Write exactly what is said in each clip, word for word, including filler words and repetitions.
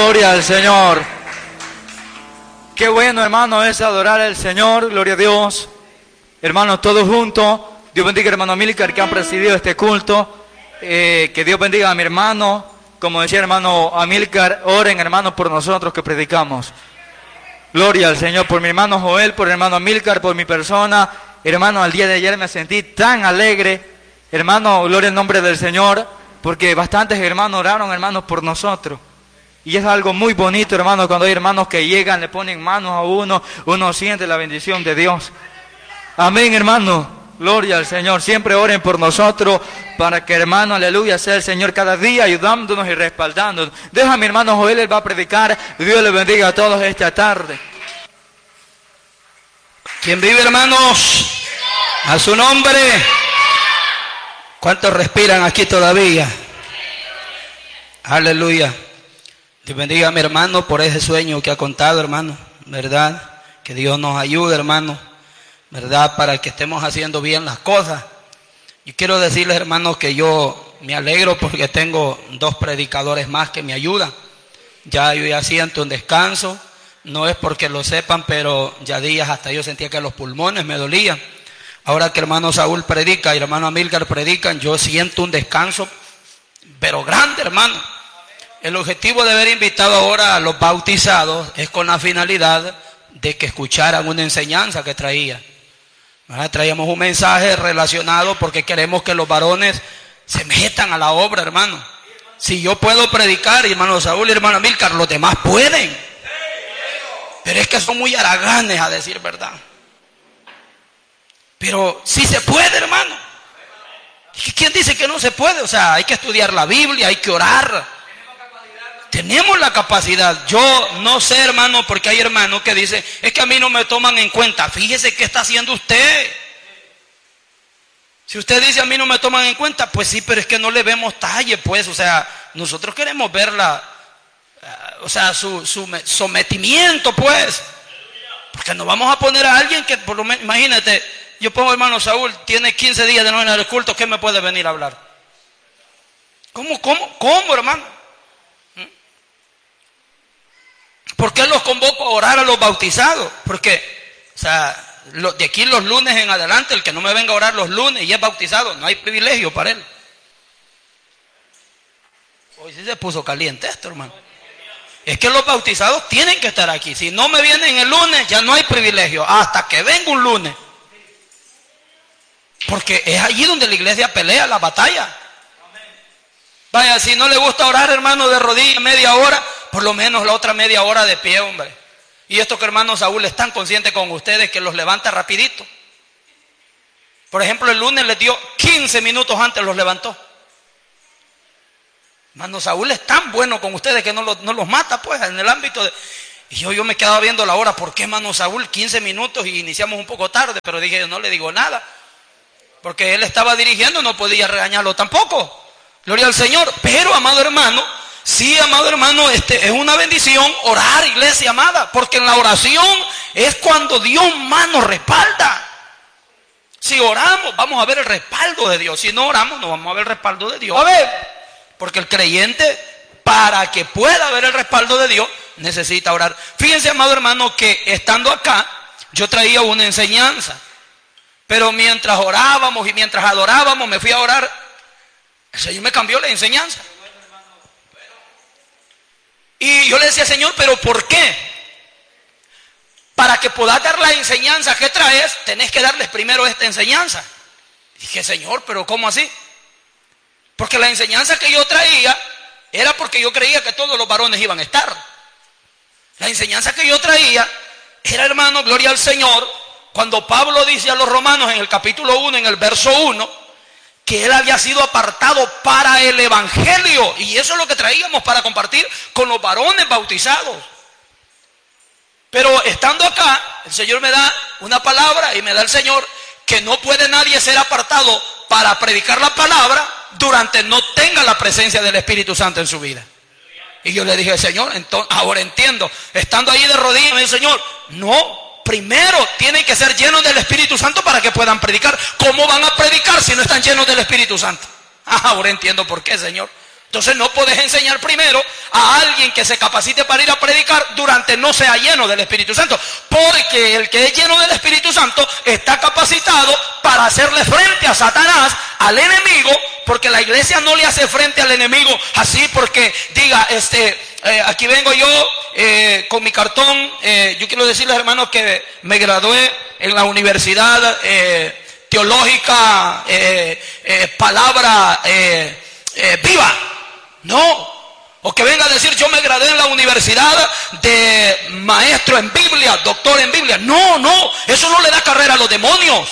Gloria al Señor. Qué bueno, hermano, es adorar al Señor. Gloria a Dios. Hermanos, todos juntos. Dios bendiga a hermano Amílcar que han presidido este culto. Eh, que Dios bendiga a mi hermano. Como decía hermano Amílcar, oren, hermanos, por nosotros que predicamos. Gloria al Señor. Por mi hermano Joel, por el hermano Amílcar, por mi persona. Hermano, al día de ayer me sentí tan alegre. Hermano, gloria al nombre del Señor. Porque bastantes hermanos oraron, hermanos, por nosotros. Y es algo muy bonito, hermano, cuando hay hermanos que llegan, le ponen manos a uno, uno siente la bendición de Dios. Amén, hermano. Gloria al Señor. Siempre oren por nosotros para que, hermano, aleluya, sea el Señor cada día ayudándonos y respaldándonos. Deja a mi hermano Joel, él va a predicar. Dios le bendiga a todos esta tarde. ¿Quién vive, hermanos? A su nombre. ¿Cuántos respiran aquí todavía? Aleluya. Dios bendiga a mi hermano por ese sueño que ha contado, hermano, ¿verdad? Que Dios nos ayude, hermano, ¿verdad? Para que estemos haciendo bien las cosas. Y quiero decirles, hermanos, que yo me alegro porque tengo dos predicadores más que me ayudan. Ya yo ya siento un descanso, no es porque lo sepan, pero ya días hasta yo sentía que los pulmones me dolían. Ahora que hermano Saúl predica y hermano Amílcar predican, yo siento un descanso, pero grande, hermano. El objetivo de haber invitado ahora a los bautizados es con la finalidad de que escucharan una enseñanza que traía. ¿Verdad? Traíamos un mensaje relacionado porque queremos que los varones se metan a la obra, hermano. Si yo puedo predicar, hermano Saúl y hermano Amílcar, los demás pueden. Pero es que son muy haraganes, a decir verdad. Pero sí se puede, hermano. ¿Quién dice que no se puede? O sea, hay que estudiar la Biblia, hay que orar. Tenemos la capacidad. Yo no sé, hermano, porque hay hermanos que dicen, es que a mí no me toman en cuenta. Fíjese qué está haciendo usted. Si usted dice a mí no me toman en cuenta, pues sí, pero es que no le vemos talle, pues. O sea, nosotros queremos verla, uh, o sea, su, su sometimiento, pues. Porque no vamos a poner a alguien que, por lo menos, imagínate, yo pongo hermano Saúl, tiene quince días de no venir al culto, ¿qué me puede venir a hablar? ¿Cómo, cómo, cómo, hermano? ¿Por qué los convoco a orar a los bautizados? Porque, o sea, lo, de aquí los lunes en adelante, el que no me venga a orar los lunes y es bautizado, no hay privilegio para él. Hoy sí se puso caliente esto, hermano. Es que los bautizados tienen que estar aquí. Si no me vienen el lunes, ya no hay privilegio. Hasta que venga un lunes. Porque es allí donde la iglesia pelea la batalla. Vaya, si no le gusta orar, hermano, de rodillas media hora, por lo menos la otra media hora de pie, hombre. Y esto que hermano Saúl es tan consciente con ustedes que los levanta rapidito. Por ejemplo, el lunes les dio quince minutos antes, los levantó. Hermano Saúl es tan bueno con ustedes que no los, no los mata, pues, en el ámbito de... Y yo, yo me quedaba viendo la hora, ¿por qué, hermano Saúl? quince minutos y iniciamos un poco tarde, pero dije, yo no le digo nada. Porque él estaba dirigiendo, no podía regañarlo tampoco. Gloria al Señor. Pero, amado hermano, sí, amado hermano, este, es una bendición orar, iglesia amada, porque en la oración es cuando Dios más nos respalda. Si oramos, vamos a ver el respaldo de Dios. Si no oramos, no vamos a ver el respaldo de Dios. A ver, porque el creyente, para que pueda ver el respaldo de Dios, necesita orar. Fíjense, amado hermano, que estando acá, yo traía una enseñanza. Pero mientras orábamos y mientras adorábamos, me fui a orar. El Señor me cambió la enseñanza. Y yo le decía, Señor, ¿pero por qué? Para que puedas dar la enseñanza que traes, tenés que darles primero esta enseñanza. Dije, Señor, ¿pero cómo así? Porque la enseñanza que yo traía era porque yo creía que todos los varones iban a estar. La enseñanza que yo traía era, hermano, gloria al Señor, cuando Pablo dice a los romanos en el capítulo uno, en el verso uno, que él había sido apartado para el evangelio, y eso es lo que traíamos para compartir con los varones bautizados. Pero estando acá, el Señor me da una palabra y me da el Señor que no puede nadie ser apartado para predicar la palabra durante no tenga la presencia del Espíritu Santo en su vida. Y yo le dije, Señor, entonces, ahora entiendo, estando ahí de rodillas, me dice, Señor, no. Primero tienen que ser llenos del Espíritu Santo para que puedan predicar. ¿Cómo van a predicar si no están llenos del Espíritu Santo? Ah, ahora entiendo por qué, Señor. Entonces no puedes enseñar primero a alguien que se capacite para ir a predicar durante no sea lleno del Espíritu Santo. Porque el que es lleno del Espíritu Santo está capacitado para hacerle frente a Satanás, al enemigo, porque la iglesia no le hace frente al enemigo así porque diga, este, eh, aquí vengo yo eh, con mi cartón. Eh, yo quiero decirles, hermanos, que me gradué en la universidad eh, teológica, eh, eh, palabra eh, eh, viva. No, o que venga a decir yo me gradué en la universidad de maestro en Biblia, doctor en Biblia. No, no, eso no le da carrera a los demonios.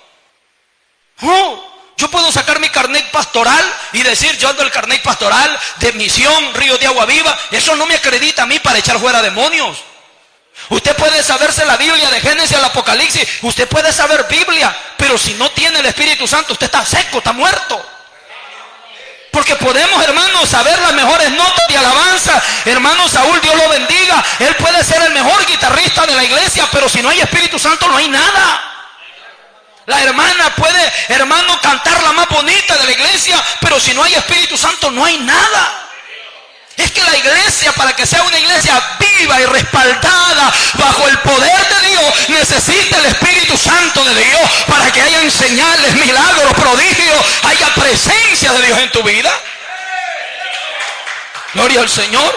No, yo puedo sacar mi carnet pastoral y decir yo ando el carnet pastoral de Misión Río de Agua Viva. Eso no me acredita a mí para echar fuera demonios. Usted puede saberse la Biblia de Génesis al Apocalipsis, usted puede saber Biblia, pero si no tiene el Espíritu Santo, usted está seco, está muerto. Porque podemos, hermanos, saber las mejores notas de alabanza. Hermano Saúl, Dios lo bendiga. Él puede ser el mejor guitarrista de la iglesia, pero si no hay Espíritu Santo no hay nada. La hermana puede, hermano, cantar la más bonita de la iglesia, pero si no hay Espíritu Santo no hay nada. Es que la iglesia, para que sea una iglesia viva y respaldada bajo el poder de Dios, necesita el Espíritu Santo de Dios para que hayan señales, milagros, prodigios, haya presencia de Dios en tu vida. Gloria al Señor.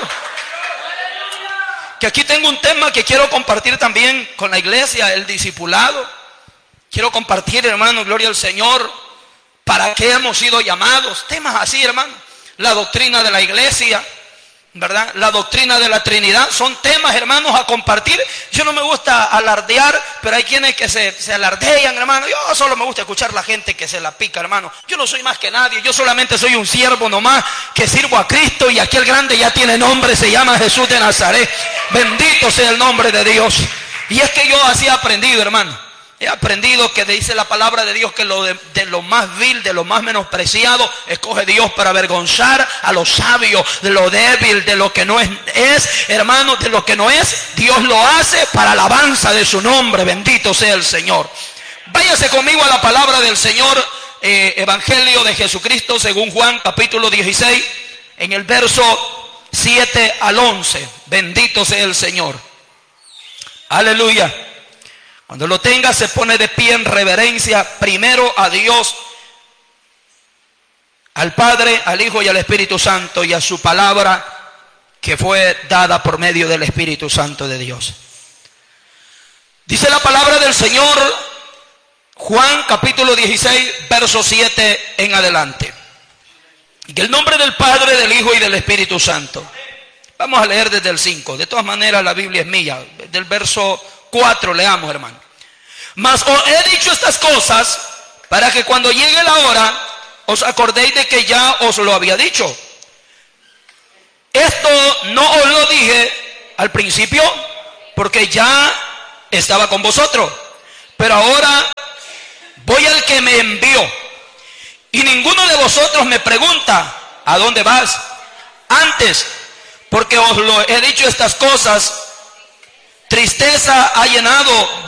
Que aquí tengo un tema que quiero compartir también con la iglesia, el discipulado. Quiero compartir, hermano, gloria al Señor, para qué hemos sido llamados. Temas así, hermano. La doctrina de la iglesia, ¿verdad? La doctrina de la Trinidad. Son temas, hermanos, a compartir. Yo no me gusta alardear, pero hay quienes que se, se alardean, hermano. Yo solo me gusta escuchar a la gente que se la pica, hermano. Yo no soy más que nadie. Yo solamente soy un siervo nomás que sirvo a Cristo, y aquel grande ya tiene nombre, se llama Jesús de Nazaret. Bendito sea el nombre de Dios. Y es que yo así he aprendido, hermano. He aprendido que dice la palabra de Dios que lo de, de lo más vil, de lo más menospreciado, escoge Dios para avergonzar a los sabios. De lo débil, de lo que no es, es hermano, de lo que no es, Dios lo hace para alabanza de su nombre. Bendito sea el Señor. Váyase conmigo a la palabra del Señor, eh, Evangelio de Jesucristo según Juan, capítulo dieciséis, en el verso siete al once. Bendito sea el Señor. Aleluya. Cuando lo tenga, se pone de pie en reverencia primero a Dios, al Padre, al Hijo y al Espíritu Santo, y a su palabra que fue dada por medio del Espíritu Santo de Dios. Dice la palabra del Señor, Juan capítulo dieciséis, verso siete en adelante. Y el nombre del Padre, del Hijo y del Espíritu Santo. Vamos a leer desde el cinco. De todas maneras, la Biblia es mía. Del verso cuatro leamos, hermano. Mas os he dicho estas cosas para que cuando llegue la hora os acordéis de que ya os lo había dicho. Esto no os lo dije al principio porque ya estaba con vosotros, pero ahora voy al que me envió, y ninguno de vosotros me pregunta ¿a dónde vas? Antes, porque os lo he dicho estas cosas, tristeza ha llenado